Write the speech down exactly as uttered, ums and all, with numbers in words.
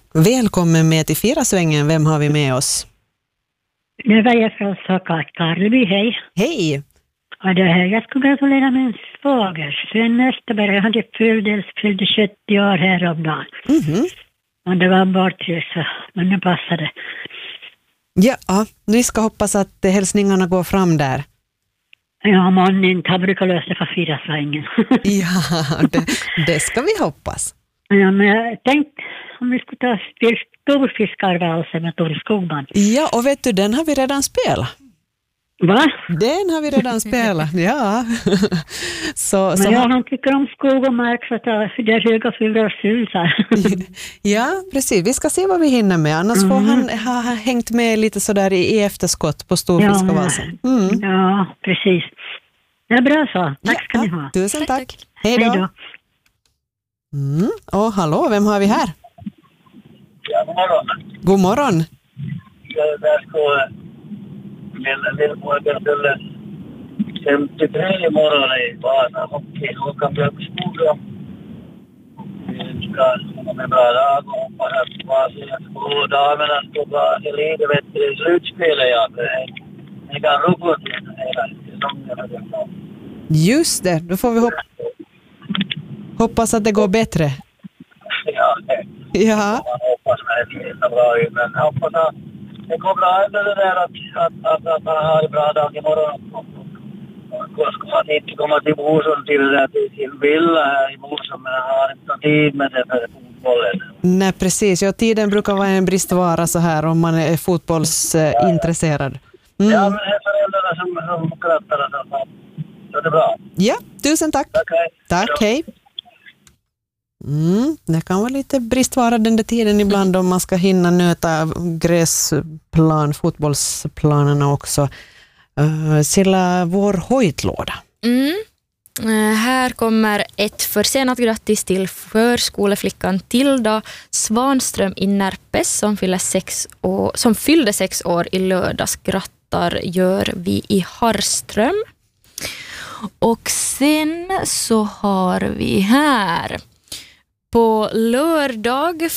Välkommen med till Firasvängen. Vem har vi med oss? Nu var jag från Sakat Karleby, hej. Hej! Och det här, jag skulle gratulera min svåger, Sven Österberg. Han fyllde, fyllde sjuttio år häromdagen. Mm-hmm. Och det var bortresa, men nu passade. Ja, vi ska hoppas att hälsningarna går fram där. Ja, man inte har brukat lösa för Firasvängen. Ja, det, det ska vi hoppas. Ja, men jag tänkte om vi skulle ta storfiskarvalsen med Tor Skogman. Ja, och vet du, den har vi redan spelat. Va? Den har vi redan spelat, ja. så, men så jag han... han tycker om skog och mark så att det är höga fyller och susar. Ja, precis. Vi ska se vad vi hinner med. Annars mm. får han ha hängt med lite sådär i, i efterskott på storfiskarvalsen. Mm. Ja, precis. Det är bra så. Tack ska ja, ni ha. Tusen tack. tack. Hej då. Hej då. Mm. Och hallå, vem har vi här? Ja, god morgon. God morgon. Jag där ska min lillpojke fyllde femtiotre i morgon i Vasa hockey. Håkan Björkskog. Vi ska ha med bra lag och hoppas att Vasa och damerna ska vara i livet i slutspelet. Ja, det kan rucka till hela säsongen. Just det, då får vi hop- hoppas att det går bättre. Ja, det. Ja. Man hoppas att det blir bra ut, men jag hoppas att det går bra med det där att, att, att, att man har en bra dag imorgon. Och ska man inte komma till Borsson till det där till sin villa här i Borsson, men jag har inte någon tid med det för fotbollen. Nej, precis. Ja, tiden brukar vara en bristvara så här om man är fotbollsintresserad. Mm. Ja, men det är föräldrarna som, som krattar så, så det är bra. Ja, tusen tack. Tack, hej. Tack, hej. Mm, det kan vara lite bristvara den där tiden ibland om man ska hinna nöta gräsplan, fotbollsplanerna också. Uh, Silla, vår hojtlåda. Mm. Uh, här kommer ett försenat grattis till förskoleflickan Tilda Svanström i Närpes som, fyller sex år, som fyllde sex år i lördags. Grattar gör vi i Harström. Och sen så har vi här på lördag